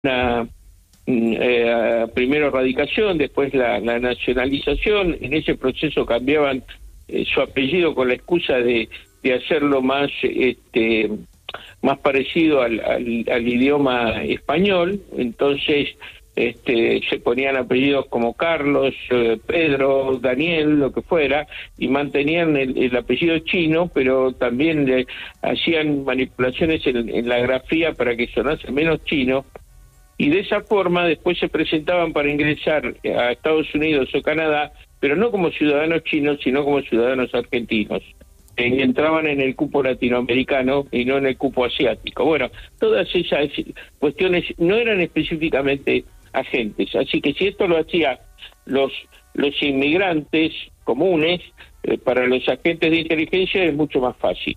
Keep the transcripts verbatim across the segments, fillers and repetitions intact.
una eh, primero radicación, después la, la nacionalización. En ese proceso cambiaban eh, su apellido con la excusa de, de hacerlo más este más parecido al, al, al idioma español. Entonces este se ponían apellidos como Carlos, eh, Pedro, Daniel, lo que fuera, y mantenían el, el apellido chino, pero también le hacían manipulaciones en, en la grafía para que sonase menos chino. Y de esa forma después se presentaban para ingresar a Estados Unidos o Canadá, pero no como ciudadanos chinos, sino como ciudadanos argentinos. Y entraban en el cupo latinoamericano y no en el cupo asiático. Bueno, todas esas cuestiones no eran específicamente agentes. Así que si esto lo hacían los, los inmigrantes comunes, eh, para los agentes de inteligencia es mucho más fácil.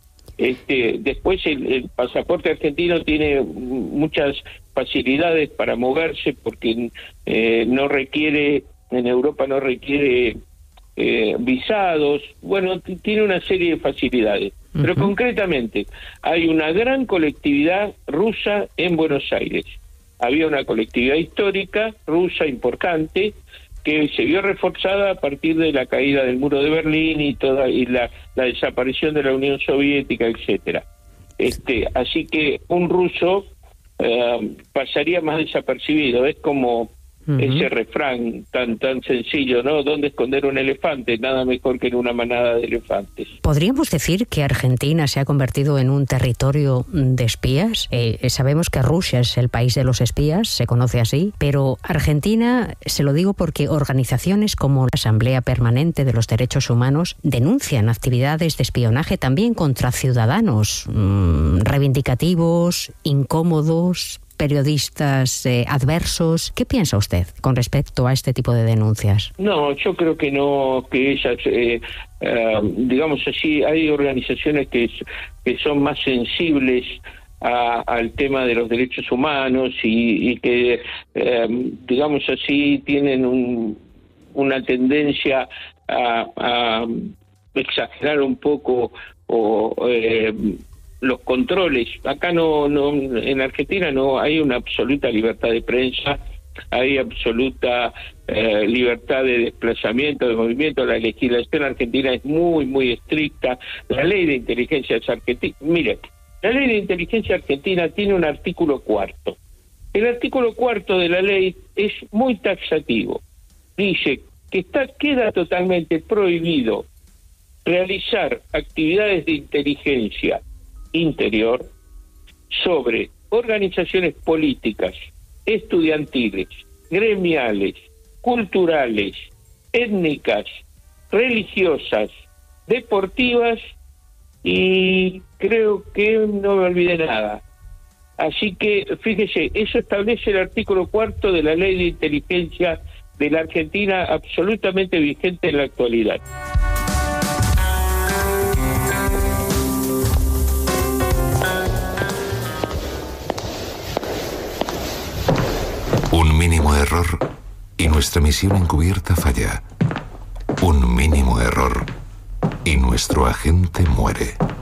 Este, después el, el pasaporte argentino tiene muchas facilidades para moverse porque eh, no requiere, en Europa no requiere eh, visados, bueno, t- tiene una serie de facilidades. Uh-huh. Pero concretamente, hay una gran colectividad rusa en Buenos Aires. Había una colectividad histórica rusa importante que se vio reforzada a partir de la caída del muro de Berlín y toda y la, la desaparición de la Unión Soviética, etcétera. Este, así que un ruso eh, pasaría más desapercibido. Es como uh-huh. ese refrán tan tan sencillo, ¿no? ¿Dónde esconder un elefante? Nada mejor que en una manada de elefantes. ¿Podríamos decir que Argentina se ha convertido en un territorio de espías? Eh, sabemos que Rusia es el país de los espías, se conoce así, pero Argentina, se lo digo porque organizaciones como la Asamblea Permanente de los Derechos Humanos denuncian actividades de espionaje también contra ciudadanos mmm, reivindicativos, incómodos, periodistas eh, adversos. ¿Qué piensa usted con respecto a este tipo de denuncias? No, yo creo que no, que esas, eh, eh, digamos así, hay organizaciones que, que son más sensibles a, al tema de los derechos humanos y, y que, eh, digamos así, tienen un, una tendencia a, a exagerar un poco o eh, los controles. Acá no, no, en Argentina no hay una absoluta libertad de prensa, hay absoluta eh, libertad de desplazamiento, de movimiento. La legislación argentina es muy, muy estricta. La ley de inteligencia es argentina. Mire, la ley de inteligencia argentina tiene un artículo cuarto. El artículo cuarto de la ley es muy taxativo. Dice que está, queda totalmente prohibido realizar actividades de inteligencia interior sobre organizaciones políticas, estudiantiles, gremiales, culturales, étnicas, religiosas, deportivas y creo que no me olvidé nada. Así que, fíjese, eso establece el artículo cuarto de la Ley de Inteligencia de la Argentina, absolutamente vigente en la actualidad. Un mínimo error y nuestra misión encubierta falla. Un mínimo error y nuestro agente muere.